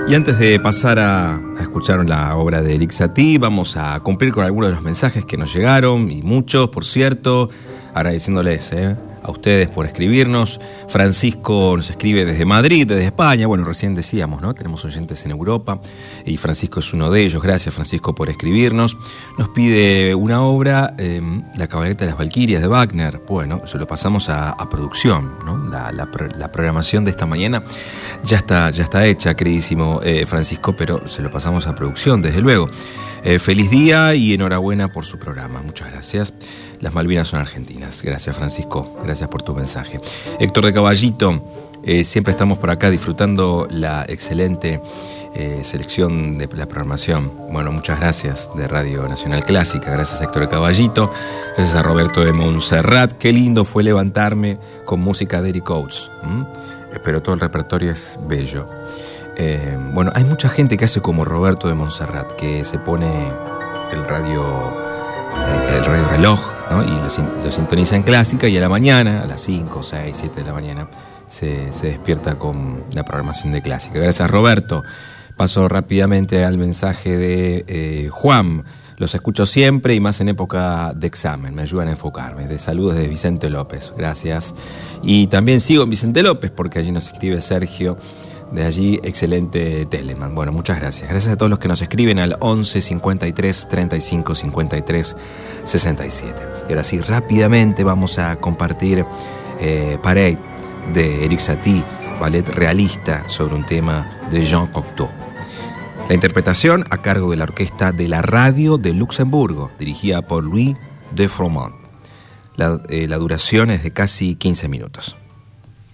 Y antes de pasar a escuchar la obra de Erik Satie, vamos a cumplir con algunos de los mensajes que nos llegaron, y muchos, por cierto, agradeciéndoles a ustedes por escribirnos. Francisco nos escribe desde Madrid, desde España. Bueno, recién decíamos, ¿no? Tenemos oyentes en Europa y Francisco es uno de ellos. Gracias, Francisco, por escribirnos. Nos pide una obra, La cabalgata de las Valquirias de Wagner. Bueno, se lo pasamos a producción, ¿no? La programación de esta mañana ya está hecha, queridísimo Francisco, pero se lo pasamos a producción, desde luego. Feliz día y enhorabuena por su programa. Muchas gracias. Las Malvinas son argentinas. Gracias, Francisco. Gracias por tu mensaje. Héctor de Caballito, siempre estamos por acá disfrutando la excelente selección de la programación. Bueno, muchas gracias de Radio Nacional Clásica. Gracias a Héctor de Caballito. Gracias a Roberto de Montserrat. Qué lindo fue levantarme con música de Eric Oates. Pero todo el repertorio es bello. Bueno, hay mucha gente que hace como Roberto de Montserrat, que se pone el radio reloj, ¿no? Y lo sintoniza en clásica, y a la mañana, a las 5, 6, 7 de la mañana, se despierta con la programación de clásica. Gracias, Roberto. Paso rápidamente al mensaje de Juan. Los escucho siempre y más en época de examen, me ayudan a enfocarme. De saludos de Vicente López, gracias. Y también sigo en Vicente López porque allí nos escribe Sergio. De allí, excelente Telemann. Bueno, muchas gracias. Gracias a todos los que nos escriben al 11 53 35 53 67. Y ahora sí, rápidamente vamos a compartir Parade de Erik Satie, ballet realista sobre un tema de Jean Cocteau. La interpretación a cargo de la Orquesta de la Radio de Luxemburgo, dirigida por Louis de Froment. La duración es de casi 15 minutos.